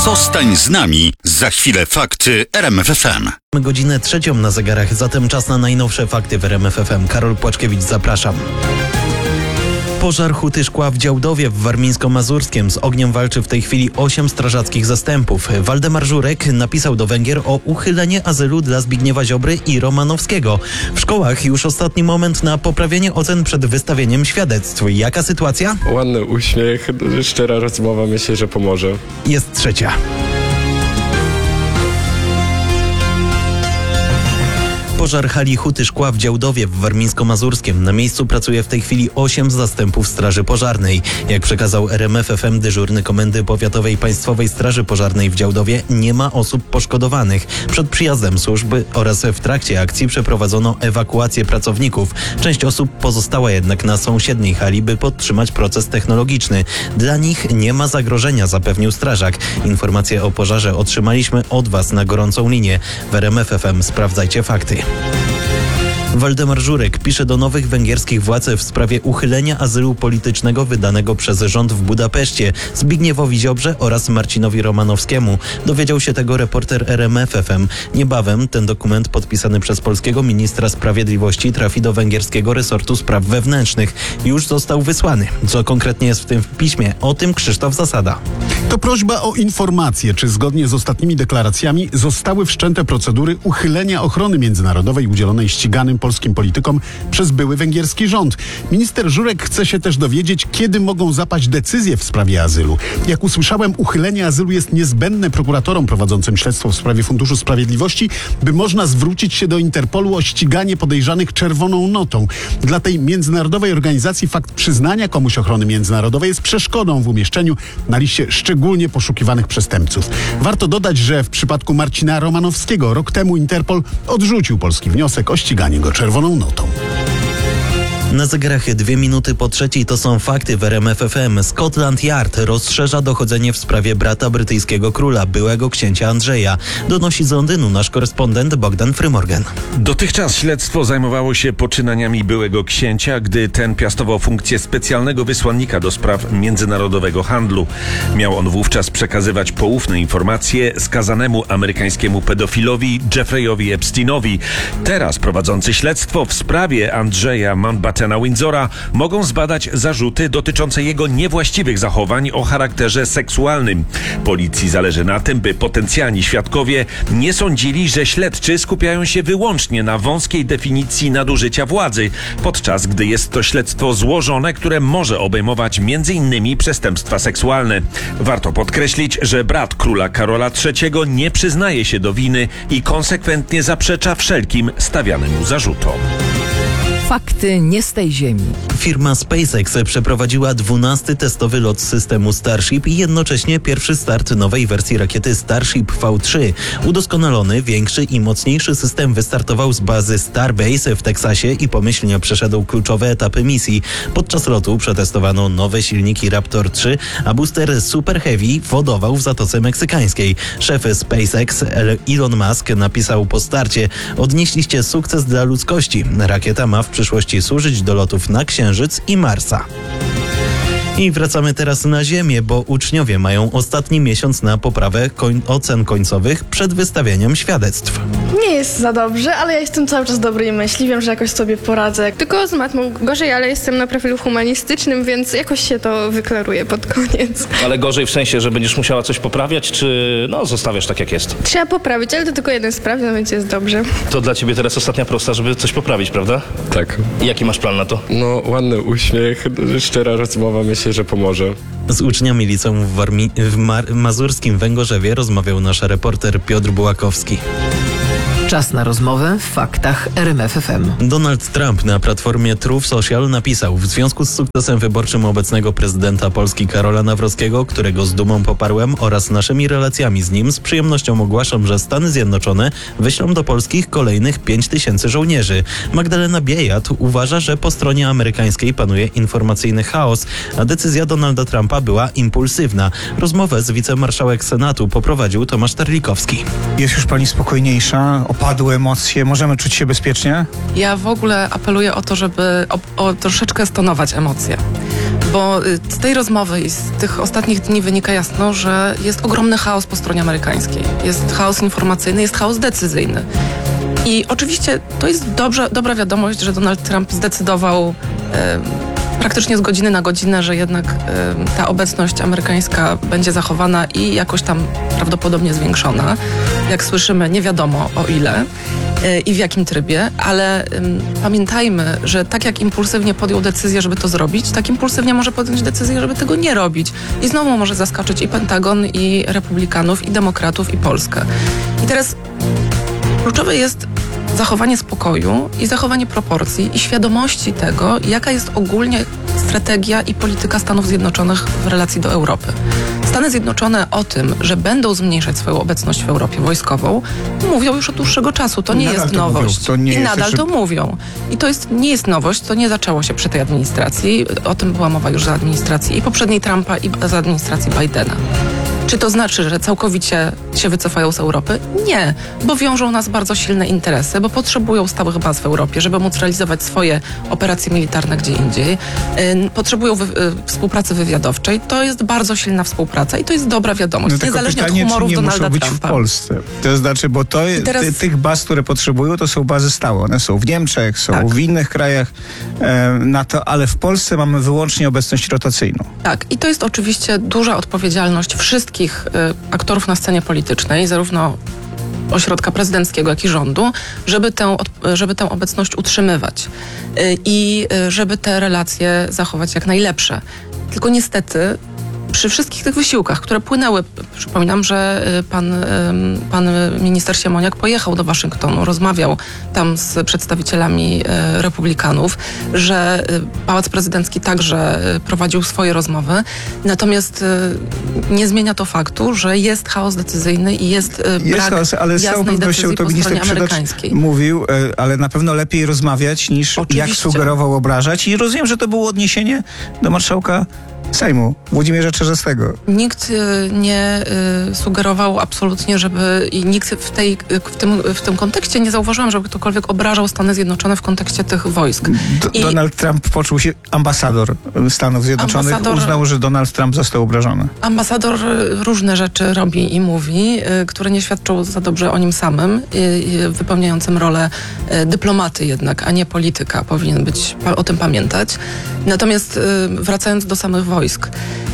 Zostań z nami. Za chwilę fakty RMF FM. Godzinę 3 na zegarach, zatem czas na najnowsze fakty w RMF FM. Karol Płaczkiewicz, zapraszam. Pożar huty szkła w Działdowie w Warmińsko-Mazurskiem. Z ogniem walczy w tej chwili 8 strażackich zastępów. Waldemar Żurek napisał do Węgier o uchylenie azylu dla Zbigniewa Ziobry i Romanowskiego. W szkołach już ostatni moment na poprawienie ocen przed wystawieniem świadectw. Jaka sytuacja? Ładny uśmiech, szczera rozmowa, myślę, że pomoże. Jest trzecia. Pożar hali huty szkła w Działdowie w Warmińsko-Mazurskiem. Na miejscu pracuje w tej chwili 8 zastępów Straży Pożarnej. Jak przekazał RMF FM dyżurny Komendy Powiatowej Państwowej Straży Pożarnej w Działdowie, nie ma osób poszkodowanych. Przed przyjazdem służby oraz w trakcie akcji przeprowadzono ewakuację pracowników. Część osób pozostała jednak na sąsiedniej hali, by podtrzymać proces technologiczny. Dla nich nie ma zagrożenia, zapewnił strażak. Informacje o pożarze otrzymaliśmy od Was na gorącą linię. W RMF FM sprawdzajcie fakty. Waldemar Żurek pisze do nowych węgierskich władz w sprawie uchylenia azylu politycznego wydanego przez rząd w Budapeszcie Zbigniewowi Ziobrze oraz Marcinowi Romanowskiemu. Dowiedział się tego reporter RMF FM. Niebawem ten dokument podpisany przez polskiego ministra sprawiedliwości trafi do węgierskiego resortu spraw wewnętrznych. Już został wysłany. Co konkretnie jest w tym piśmie? O tym Krzysztof Zasada. To prośba o informację, czy zgodnie z ostatnimi deklaracjami zostały wszczęte procedury uchylenia ochrony międzynarodowej udzielonej ściganym polskim politykom przez były węgierski rząd. Minister Żurek chce się też dowiedzieć, kiedy mogą zapaść decyzje w sprawie azylu. Jak usłyszałem, uchylenie azylu jest niezbędne prokuratorom prowadzącym śledztwo w sprawie Funduszu Sprawiedliwości, by można zwrócić się do Interpolu o ściganie podejrzanych czerwoną notą. Dla tej międzynarodowej organizacji fakt przyznania komuś ochrony międzynarodowej jest przeszkodą w umieszczeniu na liście szczególnie poszukiwanych przestępców. Warto dodać, że w przypadku Marcina Romanowskiego rok temu Interpol odrzucił polski wniosek o ściganie go czerwoną notą. Na zegarach 2 minuty po 3 to są fakty w RMF FM. Scotland Yard rozszerza dochodzenie w sprawie brata brytyjskiego króla, byłego księcia Andrzeja. Donosi z Londynu nasz korespondent Bogdan Frymorgan. Dotychczas śledztwo zajmowało się poczynaniami byłego księcia, gdy ten piastował funkcję specjalnego wysłannika do spraw międzynarodowego handlu. Miał on wówczas przekazywać poufne informacje skazanemu amerykańskiemu pedofilowi Jeffreyowi Epsteinowi. Teraz prowadzący śledztwo w sprawie Andrzeja Mountbattena Windsora mogą zbadać zarzuty dotyczące jego niewłaściwych zachowań o charakterze seksualnym. Policji zależy na tym, by potencjalni świadkowie nie sądzili, że śledczy skupiają się wyłącznie na wąskiej definicji nadużycia władzy, podczas gdy jest to śledztwo złożone, które może obejmować m.in. przestępstwa seksualne. Warto podkreślić, że brat króla Karola III nie przyznaje się do winy i konsekwentnie zaprzecza wszelkim stawianym mu zarzutom. Fakty nie z tej ziemi. Firma SpaceX przeprowadziła 12. testowy lot systemu Starship i jednocześnie pierwszy start nowej wersji rakiety Starship V3. Udoskonalony, większy i mocniejszy system wystartował z bazy Starbase w Teksasie i pomyślnie przeszedł kluczowe etapy misji. Podczas lotu przetestowano nowe silniki Raptor 3, a booster Super Heavy wodował w Zatoce Meksykańskiej. Szef SpaceX Elon Musk napisał po starcie: odnieśliście sukces dla ludzkości. Rakieta ma w przyszłości służyć do lotów na Księżyc i Marsa. I wracamy teraz na Ziemię, bo uczniowie mają ostatni miesiąc na poprawę ocen końcowych przed wystawieniem świadectw. Nie jest za dobrze, ale ja jestem cały czas dobrej myśli, wiem, że jakoś sobie poradzę. Tylko z matmą gorzej, ale jestem na profilu humanistycznym, więc jakoś się to wyklaruje pod koniec. Ale gorzej w sensie, że będziesz musiała coś poprawiać, czy zostawiasz tak jak jest? Trzeba poprawić, ale to tylko jeden sprawdzian, więc jest dobrze. To dla ciebie teraz ostatnia prosta, żeby coś poprawić, prawda? Tak. I jaki masz plan na to? Ładny uśmiech, szczera rozmowa, myślę, że pomoże. Z uczniami liceum w mazurskim Węgorzewie rozmawiał nasz reporter Piotr Bułakowski. Czas na rozmowę w faktach RMF FM. Donald Trump na platformie Truth Social napisał: w związku z sukcesem wyborczym obecnego prezydenta Polski Karola Nawrockiego, którego z dumą poparłem, oraz naszymi relacjami z nim, z przyjemnością ogłaszam, że Stany Zjednoczone wyślą do Polskich kolejnych 5000 żołnierzy. Magdalena Biejat uważa, że po stronie amerykańskiej panuje informacyjny chaos, a decyzja Donalda Trumpa była impulsywna. Rozmowę z wicemarszałek Senatu poprowadził Tomasz Terlikowski. Jest już pani spokojniejsza? Opadły emocje? Możemy czuć się bezpiecznie? Ja w ogóle apeluję o to, żeby troszeczkę stonować emocje, Bo z tej rozmowy i z tych ostatnich dni wynika jasno, że jest ogromny chaos po stronie amerykańskiej. Jest chaos informacyjny, jest chaos decyzyjny. I oczywiście to jest dobra wiadomość, że Donald Trump zdecydował praktycznie z godziny na godzinę, że jednak ta obecność amerykańska będzie zachowana i jakoś tam prawdopodobnie zwiększona. Jak słyszymy, nie wiadomo o ile i w jakim trybie, ale pamiętajmy, że tak jak impulsywnie podjął decyzję, żeby to zrobić, tak impulsywnie może podjąć decyzję, żeby tego nie robić. I znowu może zaskoczyć i Pentagon, i Republikanów, i Demokratów, i Polskę. I teraz kluczowe jest zachowanie spokoju i zachowanie proporcji i świadomości tego, jaka jest ogólnie strategia i polityka Stanów Zjednoczonych w relacji do Europy. Stany Zjednoczone o tym, że będą zmniejszać swoją obecność w Europie wojskową, mówią już od dłuższego czasu. To nie jest nowość. I nadal to mówią. I to nie jest nowość, to nie zaczęło się przy tej administracji. O tym była mowa już za administracji i poprzedniej Trumpa, i za administracji Bidena. Czy to znaczy, że całkowicie się wycofają z Europy? Nie, bo wiążą nas bardzo silne interesy, bo potrzebują stałych baz w Europie, żeby móc realizować swoje operacje militarne gdzie indziej. Potrzebują współpracy wywiadowczej. To jest bardzo silna współpraca i to jest dobra wiadomość, niezależnie pytanie, od humorów czy nie Donalda muszą być Trumpa. w Polsce. To znaczy, bo tych baz, które potrzebują, to są bazy stałe. One są w Niemczech, są w innych krajach NATO, ale w Polsce mamy wyłącznie obecność rotacyjną. Tak, I to jest oczywiście duża odpowiedzialność wszystkich aktorów na scenie politycznej, zarówno ośrodka prezydenckiego, jak i rządu, żeby tę obecność utrzymywać i żeby te relacje zachować jak najlepsze. Tylko niestety przy wszystkich tych wysiłkach, które płynęły, przypominam, że pan minister Siemoniak pojechał do Waszyngtonu, rozmawiał tam z przedstawicielami republikanów, że Pałac Prezydencki także prowadził swoje rozmowy, natomiast nie zmienia to faktu, że jest chaos decyzyjny i jest brak chaos, ale z całą jasnej pewnością decyzji to po minister stronie Przydacz amerykańskiej. mówił, ale na pewno lepiej rozmawiać niż Oczywiście. jak sugerował obrażać. I rozumiem, że to było odniesienie do marszałka Sejmu, Włodzimierza Czarzastego. Nikt nie sugerował absolutnie, i nikt w tym kontekście nie zauważyłam, żeby ktokolwiek obrażał Stany Zjednoczone w kontekście tych wojsk. Donald Trump poczuł się, ambasador Stanów Zjednoczonych uznał, że Donald Trump został obrażony. Ambasador różne rzeczy robi i mówi, które nie świadczą za dobrze o nim samym, wypełniającym rolę dyplomaty jednak, a nie polityka. Powinien o tym pamiętać. Natomiast wracając do samych wojsk,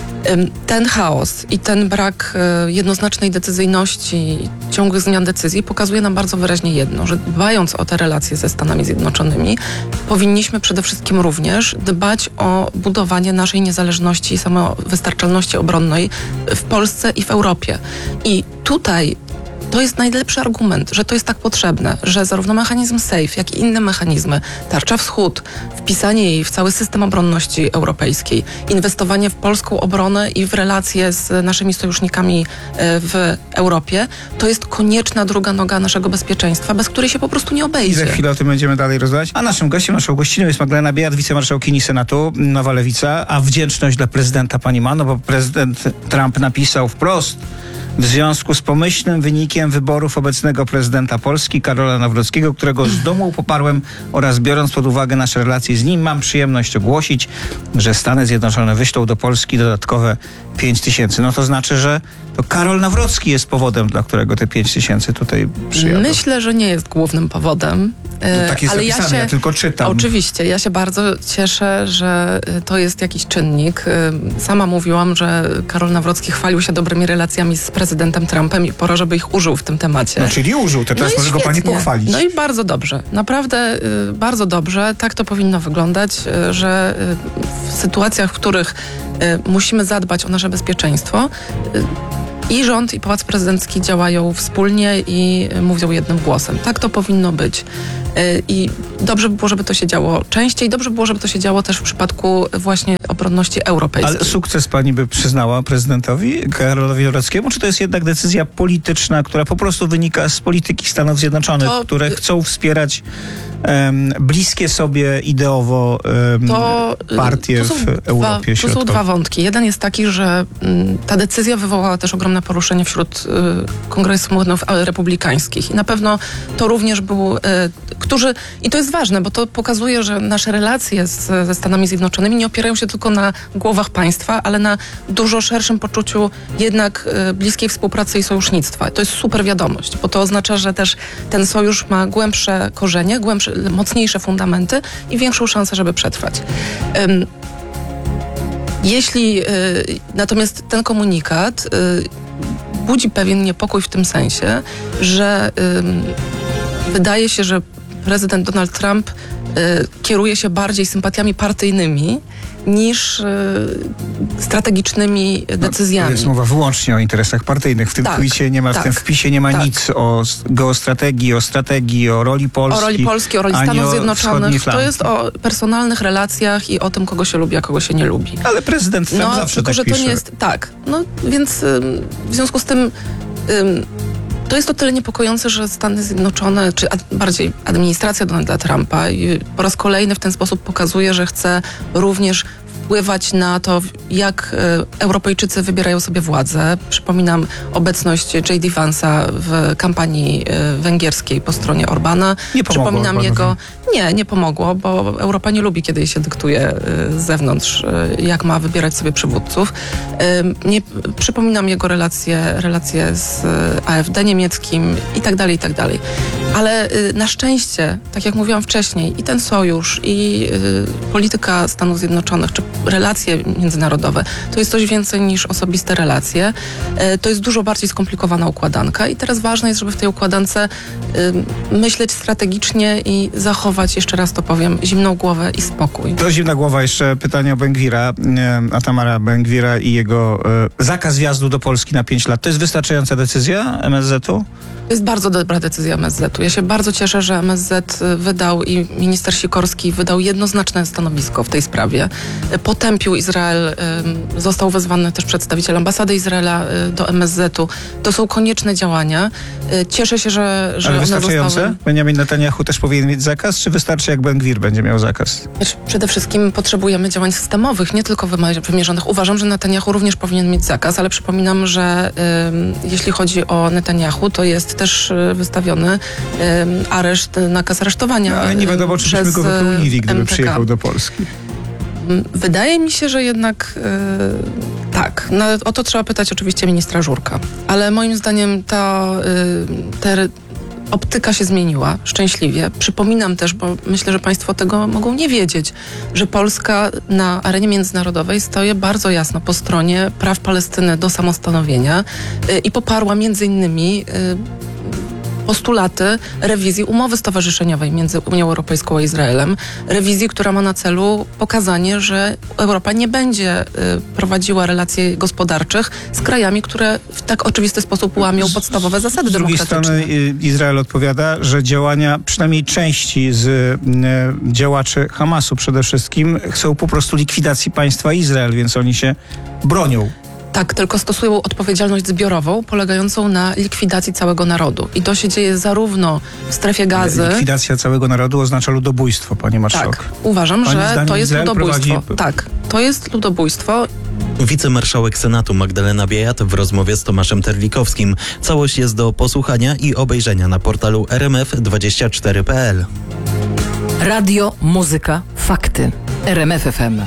ten chaos i ten brak jednoznacznej decyzyjności, ciągłych zmian decyzji pokazuje nam bardzo wyraźnie jedno, że dbając o te relacje ze Stanami Zjednoczonymi, powinniśmy przede wszystkim również dbać o budowanie naszej niezależności i samowystarczalności obronnej w Polsce i w Europie. I tutaj to jest najlepszy argument, że to jest tak potrzebne, że zarówno mechanizm SAFE, jak i inne mechanizmy, Tarcza Wschód, wpisanie jej w cały system obronności europejskiej, inwestowanie w polską obronę i w relacje z naszymi sojusznikami w Europie, to jest konieczna druga noga naszego bezpieczeństwa, bez której się po prostu nie obejdzie. I za chwilę o tym będziemy dalej rozmawiać. A naszym gościną jest Magdalena Biejat, wicemarszałkini Senatu, Nowa Lewica, a wdzięczność dla prezydenta pani ma, no bo prezydent Trump napisał wprost: w związku z pomyślnym wynikiem wyborów obecnego prezydenta Polski, Karola Nawrockiego, którego z dumą poparłem oraz biorąc pod uwagę nasze relacje z nim, mam przyjemność ogłosić, że Stany Zjednoczone wyślą do Polski dodatkowe 5000. No to znaczy, że to Karol Nawrocki jest powodem, dla którego te 5000 tutaj przyjadą. Myślę, że nie jest głównym powodem. No tak jest napisane, ja tylko czytam. Oczywiście, ja się bardzo cieszę, że to jest jakiś czynnik. Sama mówiłam, że Karol Nawrocki chwalił się dobrymi relacjami z prezydentem Trumpem i pora, żeby ich użył w tym temacie. No czyli użył, to teraz może go pani pochwalić. No i bardzo dobrze. Naprawdę bardzo dobrze. Tak to powinno wyglądać, że w sytuacjach, w których musimy zadbać o nasze bezpieczeństwo, i rząd, i Pałac Prezydencki działają wspólnie i mówią jednym głosem. Tak to powinno być. I dobrze by było, żeby to się działo częściej. Dobrze by było, żeby to się działo też w przypadku właśnie obronności europejskiej. Ale sukces pani by przyznała prezydentowi Karolowi Nawrockiemu? Czy to jest jednak decyzja polityczna, która po prostu wynika z polityki Stanów Zjednoczonych, które chcą wspierać bliskie sobie ideowo partie w Europie To są dwa wątki. Jeden jest taki, że ta decyzja wywołała też ogromne poruszenie wśród kongresmenów republikańskich. I na pewno to również był, i to jest ważne, bo to pokazuje, że nasze relacje ze Stanami Zjednoczonymi nie opierają się tylko na głowach państwa, ale na dużo szerszym poczuciu jednak bliskiej współpracy i sojusznictwa. To jest super wiadomość, bo to oznacza, że też ten sojusz ma głębsze korzenie, mocniejsze fundamenty i większą szansę, żeby przetrwać. Natomiast ten komunikat budzi pewien niepokój w tym sensie, że wydaje się, że prezydent Donald Trump kieruje się bardziej sympatiami partyjnymi niż strategicznymi decyzjami. To jest mowa wyłącznie o interesach partyjnych. W tym tweetie nie ma, w tym wpisie nie ma nic o geostrategii, o strategii, o roli Polski. O roli Stanów Zjednoczonych. To jest o personalnych relacjach i o tym, kogo się lubi, a kogo się nie lubi. Ale prezydent Trump zawsze tylko, tak że pisze. To nie jest więc w związku z tym to jest o tyle niepokojące, że Stany Zjednoczone, czy bardziej administracja Donalda Trumpa po raz kolejny w ten sposób pokazuje, że chce również wpływać na to, jak Europejczycy wybierają sobie władzę. Przypominam obecność J.D. Vance'a w kampanii węgierskiej po stronie Orbana. Nie pomogło Przypominam Orbanowi. Nie pomogło, bo Europa nie lubi, kiedy jej się dyktuje z zewnątrz, jak ma wybierać sobie przywódców. Przypominam jego relacje z AfD niemieckim i tak dalej, i tak dalej. Ale na szczęście, tak jak mówiłam wcześniej, i ten sojusz, i polityka Stanów Zjednoczonych, czy relacje międzynarodowe, to jest coś więcej niż osobiste relacje. To jest dużo bardziej skomplikowana układanka i teraz ważne jest, żeby w tej układance myśleć strategicznie i zachować, jeszcze raz to powiem, zimną głowę i spokój. To zimna głowa, jeszcze pytanie o Ben-Gwira, Atamara Ben-Gwira i jego zakaz wjazdu do Polski na 5 lat. To jest wystarczająca decyzja MSZ-u? To jest bardzo dobra decyzja MSZ-u. Ja się bardzo cieszę, że MSZ wydał i minister Sikorski wydał jednoznaczne stanowisko w tej sprawie. Potępił Izrael, został wezwany też przedstawiciel ambasady Izraela do MSZ-u. To są konieczne działania. Cieszę się, że Ale one wystarczające? zostały... Benjamin Netanyahu też powinien mieć zakaz, czy wystarczy, jak Ben-Gwir będzie miał zakaz? Przede wszystkim potrzebujemy działań systemowych, nie tylko wymierzonych. Uważam, że Netanyahu również powinien mieć zakaz, ale przypominam, że jeśli chodzi o Netanyahu, to jest też wystawiony nakaz aresztowania. Ale nie wiadomo, czy byśmy go wypełnili, gdyby MTK. przyjechał do Polski. Wydaje mi się, że jednak tak. O to trzeba pytać oczywiście ministra Żurka. Ale moim zdaniem ta optyka się zmieniła szczęśliwie. Przypominam też, bo myślę, że państwo tego mogą nie wiedzieć, że Polska na arenie międzynarodowej stoi bardzo jasno po stronie praw Palestyny do samostanowienia i poparła między innymi postulaty rewizji umowy stowarzyszeniowej między Unią Europejską a Izraelem. Rewizji, która ma na celu pokazanie, że Europa nie będzie prowadziła relacji gospodarczych z krajami, które w tak oczywisty sposób łamią podstawowe zasady demokratyczne. Z drugiej strony Izrael odpowiada, że działania przynajmniej części z działaczy Hamasu przede wszystkim chcą po prostu likwidacji państwa Izrael, więc oni się bronią. Tak, tylko stosują odpowiedzialność zbiorową polegającą na likwidacji całego narodu. I to się dzieje zarówno w strefie Gazy... Likwidacja całego narodu oznacza ludobójstwo, pani marszałek. Tak, uważam, że to jest ludobójstwo. Tak, to jest ludobójstwo. Wicemarszałek Senatu Magdalena Biejat w rozmowie z Tomaszem Terlikowskim. Całość jest do posłuchania i obejrzenia na portalu rmf24.pl. Radio, muzyka, fakty. RMF FM.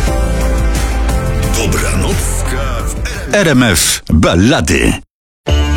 Dobranocka w RMF Ballady.